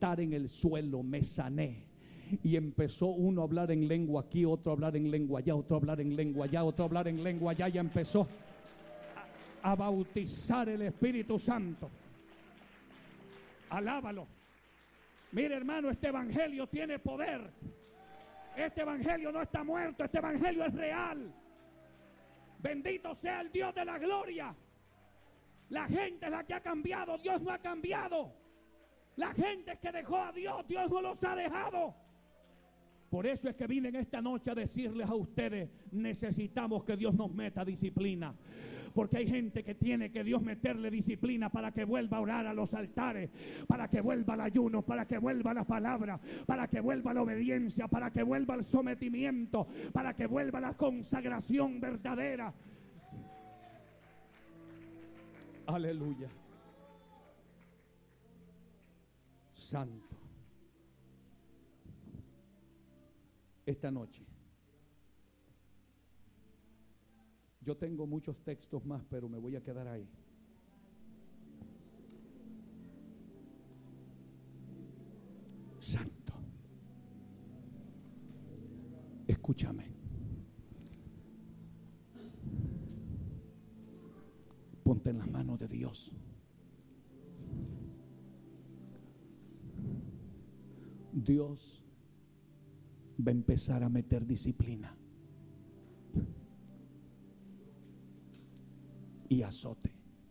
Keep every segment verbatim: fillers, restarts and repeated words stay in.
estar en el suelo me sané. Y empezó uno a hablar en lengua aquí, otro a hablar en lengua allá, otro a hablar en lengua allá, otro a hablar en lengua allá, y empezó a, a bautizar el Espíritu Santo. Alábalo. Mire, hermano, este evangelio tiene poder. Este evangelio no está muerto, este evangelio es real. Bendito sea el Dios de la gloria. La gente es la que ha cambiado, Dios no ha cambiado. La gente es que dejó a Dios, Dios no los ha dejado. Por eso es que vine en esta noche a decirles a ustedes: necesitamos que Dios nos meta disciplina. Porque hay gente que tiene que Dios meterle disciplina para que vuelva a orar a los altares, para que vuelva al ayuno, para que vuelva la palabra, para que vuelva la obediencia, para que vuelva el sometimiento, para que vuelva la consagración verdadera. Aleluya. Santo. Esta noche yo tengo muchos textos más, pero me voy a quedar ahí. Santo. Escúchame. Ponte en las manos de Dios. Dios va a empezar a meter disciplina y azote,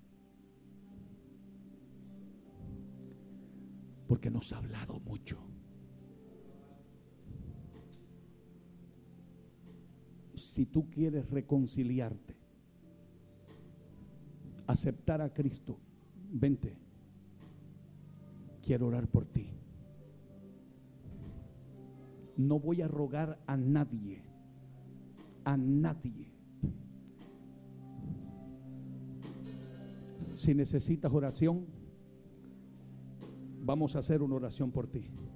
porque nos ha hablado mucho. Si tú quieres reconciliarte, aceptar a Cristo, vente, quiero orar por ti. No voy a rogar a nadie, a nadie. Si necesitas oración, vamos a hacer una oración por ti.